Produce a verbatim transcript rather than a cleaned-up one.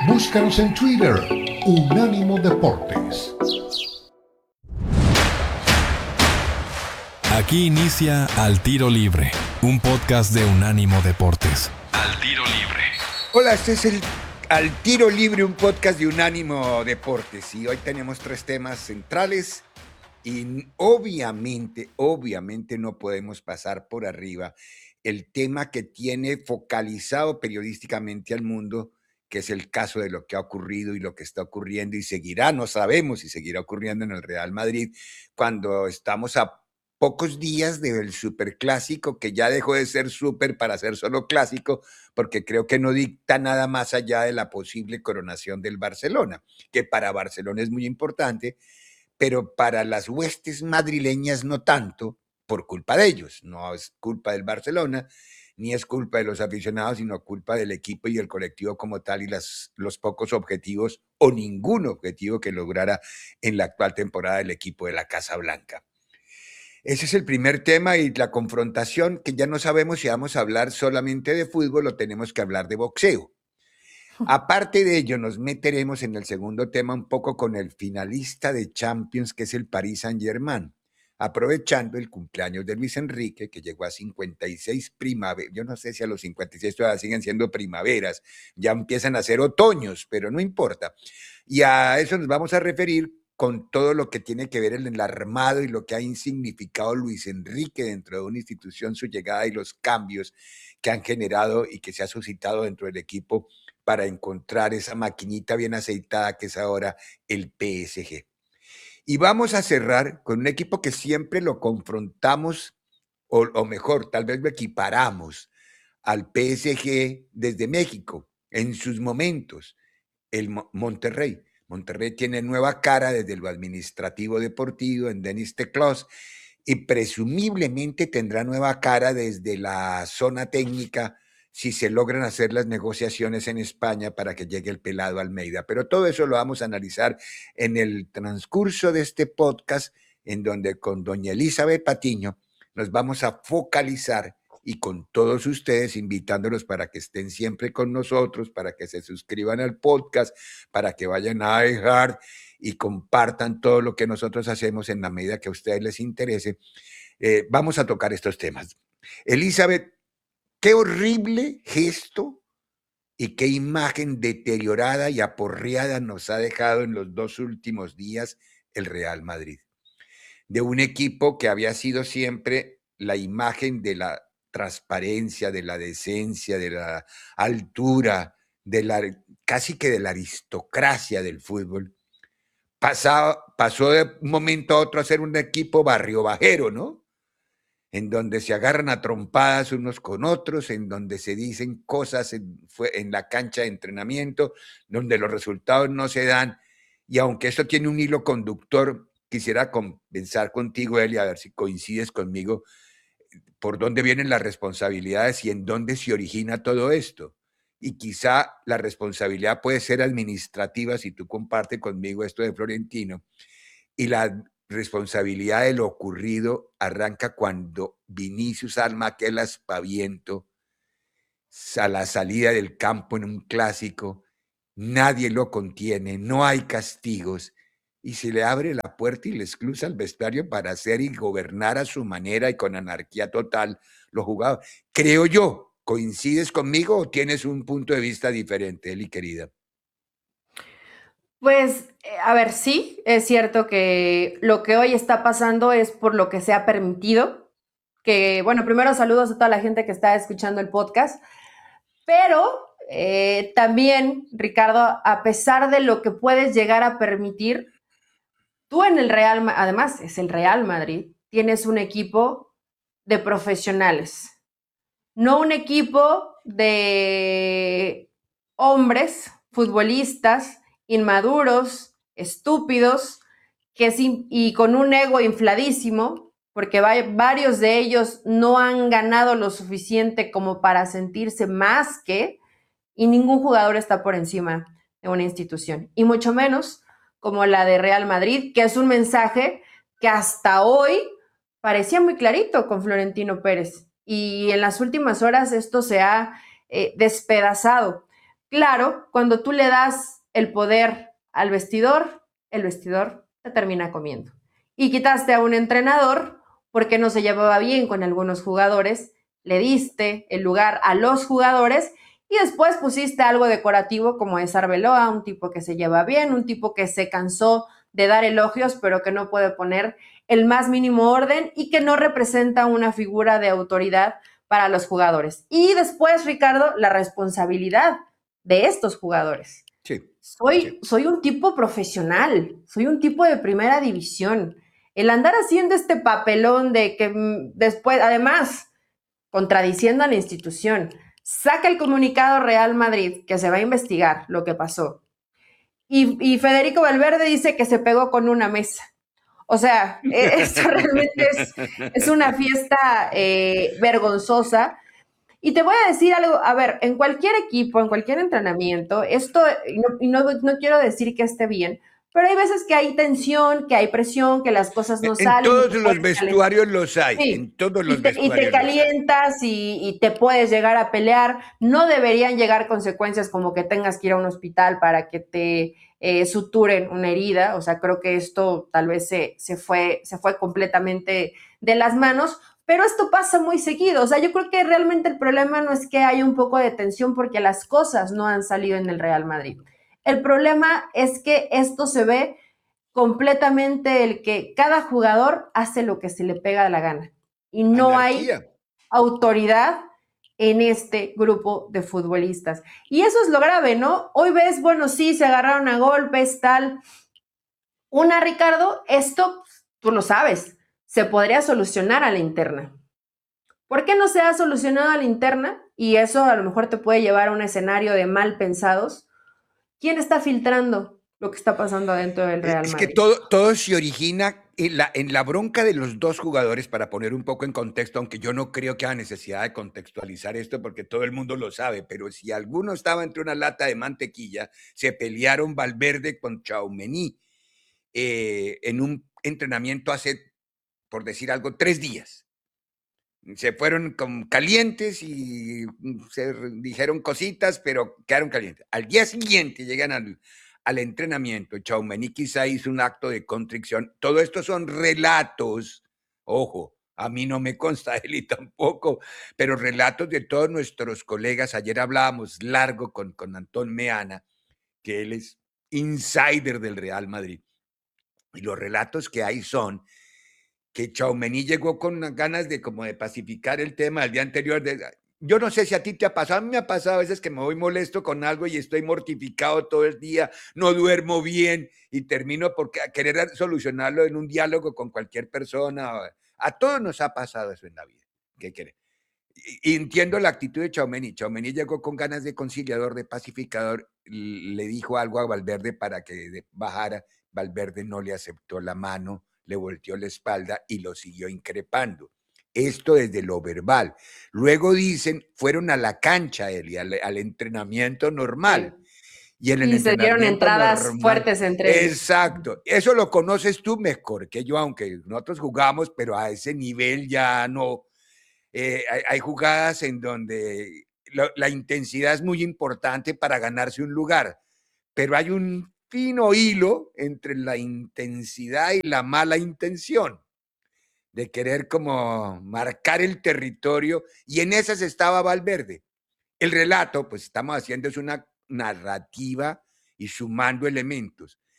Búscanos en Twitter, Unánimo Deportes. Aquí inicia Al Tiro Libre, un podcast de Unánimo Deportes. Al Tiro Libre. Hola, este es el Al Tiro Libre, un podcast de Unánimo Deportes. Y hoy tenemos tres temas centrales y obviamente, obviamente no podemos pasar por arriba el tema que tiene focalizado periodísticamente al mundo, que es el caso de lo que ha ocurrido y lo que está ocurriendo y seguirá, no sabemos si seguirá ocurriendo en el Real Madrid, cuando estamos a pocos días del superclásico, que ya dejó de ser súper para ser solo clásico, porque creo que no dicta nada más allá de la posible coronación del Barcelona, que para Barcelona es muy importante, pero para las huestes madrileñas no tanto, por culpa de ellos. No es culpa del Barcelona, ni es culpa de los aficionados, sino culpa del equipo y el colectivo como tal y las, los pocos objetivos o ningún objetivo que lograra en la actual temporada el equipo de la Casa Blanca. Ese es el primer tema y la confrontación, que ya no sabemos si vamos a hablar solamente de fútbol o tenemos que hablar de boxeo. Aparte de ello, nos meteremos en el segundo tema un poco con el finalista de Champions, que es el Paris Saint-Germain, aprovechando el cumpleaños de Luis Enrique, que llegó a cincuenta y seis primaveras. Yo no sé si a los cincuenta y seis todavía siguen siendo primaveras, ya empiezan a ser otoños, pero no importa. Y a eso nos vamos a referir con todo lo que tiene que ver en el armado y lo que ha significado Luis Enrique dentro de una institución, su llegada y los cambios que han generado y que se ha suscitado dentro del equipo para encontrar esa maquinita bien aceitada que es ahora el P S G. Y vamos a cerrar con un equipo que siempre lo confrontamos, o, o mejor, tal vez lo equiparamos al P S G desde México, en sus momentos, el Monterrey. Monterrey tiene nueva cara desde lo administrativo deportivo en Denis Teclós y presumiblemente tendrá nueva cara desde la zona técnica si se logran hacer las negociaciones en España para que llegue el pelado Almeida. Pero todo eso lo vamos a analizar en el transcurso de este podcast, en donde con doña Elizabeth Patiño nos vamos a focalizar y con todos ustedes, invitándolos para que estén siempre con nosotros, para que se suscriban al podcast, para que vayan a iHeart y compartan todo lo que nosotros hacemos en la medida que a ustedes les interese. Eh, vamos a tocar estos temas. Elizabeth, qué horrible gesto y qué imagen deteriorada y aporreada nos ha dejado en los dos últimos días el Real Madrid. De un equipo que había sido siempre la imagen de la transparencia, de la decencia, de la altura, de la, casi que de la aristocracia del fútbol. Pasó, pasó de un momento a otro a ser un equipo barrio bajero, ¿no? En donde se agarran a trompadas unos con otros, en donde se dicen cosas en, fue, en la cancha de entrenamiento, donde los resultados no se dan. Y aunque esto tiene un hilo conductor, quisiera pensar contigo, Eli, a ver si coincides conmigo, por dónde vienen las responsabilidades y en dónde se origina todo esto. Y quizá la responsabilidad puede ser administrativa, si tú compartes conmigo esto de Florentino, y la responsabilidad de lo ocurrido arranca cuando Vinicius arma aquel aspaviento a la salida del campo en un clásico, nadie lo contiene, no hay castigos, y se le abre la puerta y le exclusa al vestuario para hacer y gobernar a su manera y con anarquía total los jugadores. Creo yo, ¿coincides conmigo o tienes un punto de vista diferente, Eli, querida? Pues, a ver, sí, es cierto que lo que hoy está pasando es por lo que se ha permitido, que, bueno, primero saludos a toda la gente que está escuchando el podcast, pero eh, también, Ricardo, a pesar de lo que puedes llegar a permitir, tú en el Real, además es el Real Madrid, tienes un equipo de profesionales, no un equipo de hombres, futbolistas, inmaduros, estúpidos, que sin, y con un ego infladísimo, porque va, varios de ellos no han ganado lo suficiente como para sentirse más que, y ningún jugador está por encima de una institución, y mucho menos como la de Real Madrid, que es un mensaje que hasta hoy parecía muy clarito con Florentino Pérez, y en las últimas horas esto se ha eh, despedazado. Claro, cuando tú le das el poder al vestidor, el vestidor te termina comiendo. Y quitaste a un entrenador porque no se llevaba bien con algunos jugadores, le diste el lugar a los jugadores y después pusiste algo decorativo como es Arbeloa, un tipo que se lleva bien, un tipo que se cansó de dar elogios, pero que no puede poner el más mínimo orden y que no representa una figura de autoridad para los jugadores. Y después, Ricardo, la responsabilidad de estos jugadores. Sí, Soy, sí. soy un tipo profesional, soy un tipo de primera división. El andar haciendo este papelón de que mm, después, además, contradiciendo a la institución, saca el comunicado Real Madrid que se va a investigar lo que pasó. Y, y Federico Valverde dice que se pegó con una mesa. O sea, esto realmente es, es una fiesta eh, vergonzosa. Y te voy a decir algo, a ver, en cualquier equipo, en cualquier entrenamiento, esto, y no, y no, no quiero decir que esté bien, pero hay veces que hay tensión, que hay presión, que las cosas no En salen. Y todos te los puedes calentar. vestuarios los hay, Sí, en todos y los te, y te vestuarios los hay. calientas y, y te puedes llegar a pelear. No deberían llegar consecuencias como que tengas que ir a un hospital para que te eh, suturen una herida. O sea, creo que esto tal vez se, se, fue, se fue completamente de las manos. Pero esto pasa muy seguido. O sea, yo creo que realmente el problema no es que haya un poco de tensión porque las cosas no han salido en el Real Madrid. El problema es que esto se ve completamente el que cada jugador hace lo que se le pega de la gana. Y no hay Anarquía. autoridad en este grupo de futbolistas. Y eso es lo grave, ¿no? Hoy ves, bueno, sí, se agarraron a golpes, tal. Una, Ricardo, esto tú lo sabes, se podría solucionar a la interna. ¿Por qué no se ha solucionado a la interna? Y eso a lo mejor te puede llevar a un escenario de mal pensados. ¿Quién está filtrando lo que está pasando adentro del Real Es que Madrid? todo, todo se origina en la, en la bronca de los dos jugadores, para poner un poco en contexto, aunque yo no creo que haya necesidad de contextualizar esto porque todo el mundo lo sabe, pero si alguno estaba entre una lata de mantequilla, se pelearon Valverde con Tchouaméni eh, en un entrenamiento hace, por decir algo, tres días. Se fueron con calientes y se dijeron cositas, pero quedaron calientes. Al día siguiente llegan al, al entrenamiento. Tchouaméni quizá hizo un acto de contrición. Todo esto son relatos, ojo, a mí no me consta él y tampoco, pero relatos de todos nuestros colegas. Ayer hablábamos largo con, con Antón Meana, que él es insider del Real Madrid. Y los relatos que hay son que Tchouaméni llegó con ganas de como de pacificar el tema el día anterior. De, yo no sé si a ti te ha pasado, a mí me ha pasado a veces que me voy molesto con algo y estoy mortificado todo el día, no duermo bien y termino por querer solucionarlo en un diálogo con cualquier persona. A todos nos ha pasado eso en la vida. ¿Qué quiere? Y entiendo la actitud de Tchouaméni. Tchouaméni llegó con ganas de conciliador, de pacificador, le dijo algo a Valverde para que bajara. Valverde no le aceptó la mano, le volteó la espalda y lo siguió increpando. Esto desde lo verbal. Luego dicen, fueron a la cancha, Eli, al, al entrenamiento normal. Sí. Y en el Y se dieron entrenamiento entradas normal, fuertes entre ellos. Exacto. Eso lo conoces tú mejor que yo, aunque nosotros jugamos, pero a ese nivel ya no. Eh, hay, hay jugadas en donde lo, la intensidad es muy importante para ganarse un lugar, pero hay un fino hilo entre la intensidad y la mala intención de querer como marcar el territorio, y en esas estaba Valverde. El relato, pues estamos haciendo es una narrativa y sumando elementos.